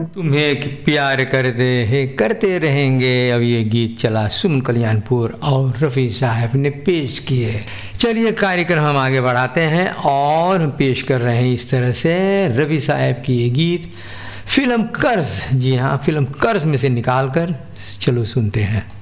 तुम्हें प्यार करते हैं करते रहेंगे। अब ये गीत चला सुमन कल्याणपुर और रफ़ी साहब ने पेश किए। चलिए कार्यक्रम हम आगे बढ़ाते हैं और हम पेश कर रहे हैं इस तरह से रफ़ी साहब की ये गीत फिल्म कर्ज। जी हाँ, फिल्म कर्ज में से निकाल कर चलो सुनते हैं।